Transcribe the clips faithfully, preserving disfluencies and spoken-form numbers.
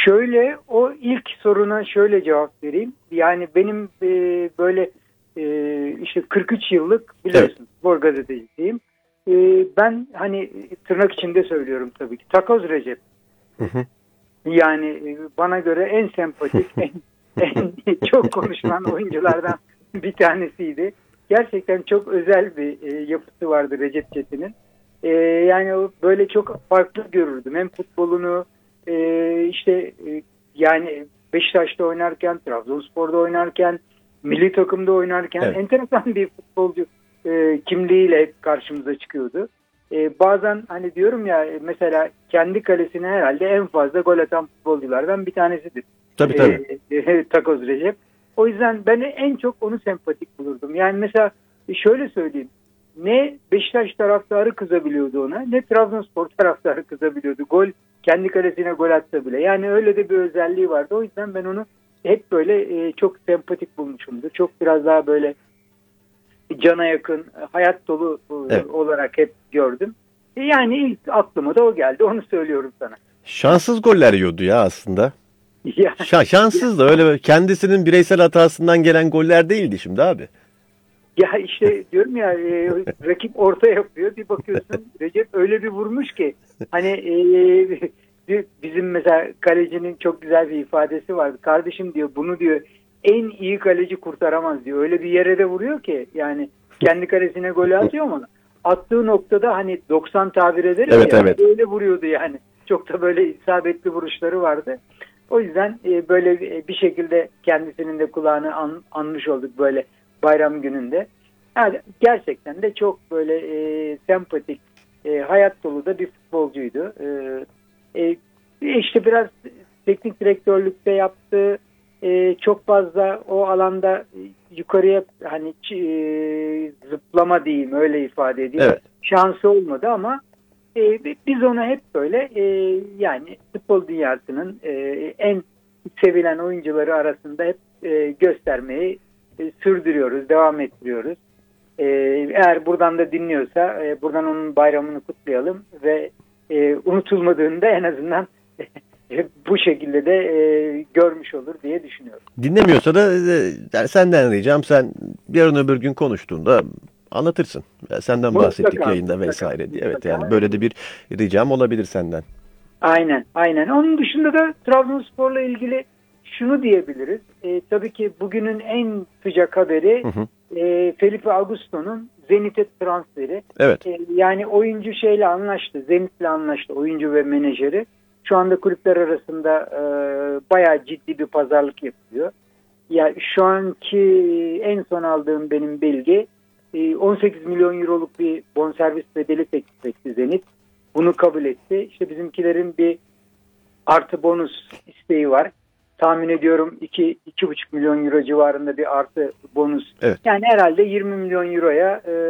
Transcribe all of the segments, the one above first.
Şöyle, o ilk soruna şöyle cevap vereyim. Yani benim e, böyle e, işte kırk üç yıllık biliyorsun evet. spor gazetecisiyim. E, ben hani tırnak içinde söylüyorum tabii ki. Takoz Recep. Hı hı. Yani e, bana göre en sempatik, en, en çok konuşulan oyunculardan bir tanesiydi. Gerçekten çok özel bir e, yapısı vardı Recep Çetin'in. E, yani o böyle çok farklı görürdüm. Hem futbolunu e, işte e, yani Beşiktaş'ta oynarken, Trabzonspor'da oynarken, milli takımda oynarken evet. enteresan bir futbolcu e, kimliğiyle hep karşımıza çıkıyordu. E, bazen hani diyorum ya mesela kendi kalesine herhalde en fazla gol atan futbolculardan bir tanesidir. Tabii tabii. E, e, Takoz Recep. O yüzden ben en çok onu sempatik bulurdum. Yani mesela şöyle söyleyeyim. Ne Beşiktaş taraftarı kızabiliyordu ona, ne Trabzonspor taraftarı kızabiliyordu. Gol, kendi kalesine gol atsa bile. Yani öyle de bir özelliği vardı. O yüzden ben onu hep böyle e, çok sempatik bulmuşumdur. Çok biraz daha böyle cana yakın, hayat dolu evet. olarak hep gördüm. E, yani ilk aklıma da o geldi. Onu söylüyorum sana. Şanssız goller yiyordu ya aslında. Ya. Ş- şanssız da öyle kendisinin bireysel hatasından gelen goller değildi şimdi abi. Ya işte diyorum ya e, rakip orta yapıyor, bir bakıyorsun Recep öyle bir vurmuş ki hani e, bizim mesela kalecinin çok güzel bir ifadesi vardı. Kardeşim diyor, bunu diyor en iyi kaleci kurtaramaz diyor. Öyle bir yere de vuruyor ki yani kendi kalesine golü atıyor ama attığı noktada hani doksan tabir eder evet, ya evet. öyle vuruyordu yani. Çok da böyle isabetli vuruşları vardı. O yüzden e, böyle bir şekilde kendisinin de kulağını an, anmış olduk böyle bayram gününde. Yani gerçekten de çok böyle e, sempatik, e, hayat dolu da bir futbolcuydu. E, e, işte biraz teknik direktörlükte yaptı. E, çok fazla o alanda yukarıya hani e, zıplama diyeyim, öyle ifade edeyim. Evet. Şansı olmadı ama e, biz ona hep böyle e, yani futbol dünyasının e, en sevilen oyuncuları arasında hep e, göstermeyi e, sürdürüyoruz, devam ettiriyoruz. Ee, eğer buradan da dinliyorsa e, buradan onun bayramını kutlayalım ve e, unutulmadığında en azından bu şekilde de e, görmüş olur diye düşünüyorum. Dinlemiyorsa da e, yani senden ricam, sen yarın öbür gün konuştuğunda anlatırsın. Yani senden Mutlaka, bahsettik yayında mutlaka, vesaire diye. mutlaka. Evet, yani böyle de bir ricam olabilir senden. Aynen, aynen. Onun dışında da Trabzonspor'la ilgili şunu diyebiliriz. E, tabii ki bugünün en sıcak haberi hı hı. E, Felipe Augusto'nun Zenit'e transferi. Evet. E, yani oyuncu şeyle anlaştı, Zenit'le anlaştı, oyuncu ve menajeri. Şu anda kulüpler arasında e, bayağı ciddi bir pazarlık yapılıyor. Yani şu anki en son aldığım benim bilgi e, on sekiz milyon euroluk bir bonservis bedeli teklif etti Zenit. Bunu kabul etti. İşte bizimkilerin bir artı bonus isteği var. Tahmin ediyorum iki iki buçuk milyon euro civarında bir artı bonus. Evet. Yani herhalde yirmi milyon euroya e,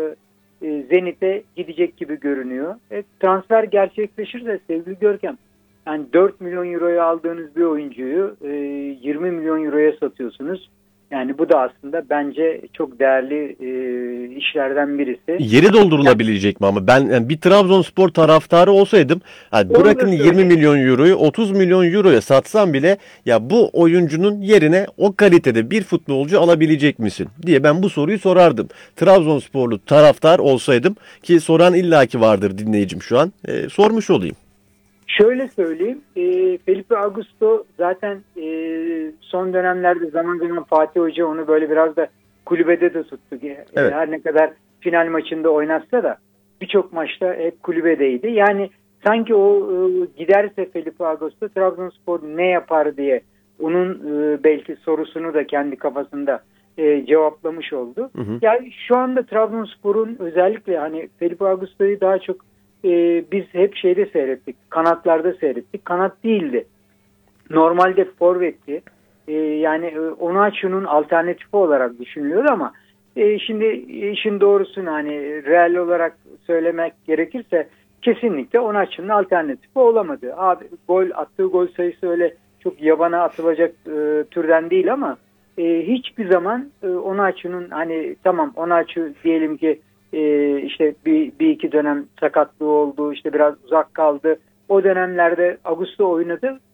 e, Zenit'e gidecek gibi görünüyor. E, transfer gerçekleşirse sevgili Görkem, yani dört milyon euroya aldığınız bir oyuncuyu e, yirmi milyon euroya satıyorsunuz. Yani bu da aslında bence çok değerli e, işlerden birisi. Yeri doldurulabilecek mi ama? Ben yani bir Trabzonspor taraftarı olsaydım, yani bırakın yirmi milyon euroyu, otuz milyon euroya satsam bile ya bu oyuncunun yerine o kalitede bir futbolcu alabilecek misin diye ben bu soruyu sorardım. Trabzonsporlu taraftar olsaydım, ki soran illaki vardır dinleyicim şu an, e, sormuş olayım. Şöyle söyleyeyim, e, Felipe Augusto zaten e, son dönemlerde zaman zaman Fatih Hoca onu böyle biraz da kulübede de tuttu. Evet. Her ne kadar final maçında oynatsa da birçok maçta hep kulübedeydi. Yani sanki o e, giderse Felipe Augusto Trabzonspor ne yapar diye onun e, belki sorusunu da kendi kafasında e, cevaplamış oldu. Hı hı. Yani şu anda Trabzonspor'un özellikle hani Felipe Augusto'yu daha çok Ee, biz hep şeyde seyrettik. Kanatlarda seyrettik. Kanat değildi. Normalde forvetti. Ee, yani e, Onaçu'nun alternatifi olarak düşünülüyordu ama e, şimdi işin doğrusunu hani real olarak söylemek gerekirse kesinlikle Onaçu'nun alternatifi olamadı. Abi gol attığı gol sayısı öyle çok yabana atılacak e, türden değil ama e, hiçbir zaman e, Onaçu'nun hani tamam Onaçu diyelim ki Ee, işte bir, bir iki dönem sakatlığı oldu, işte biraz uzak kaldı. O dönemlerde Augusto oynadı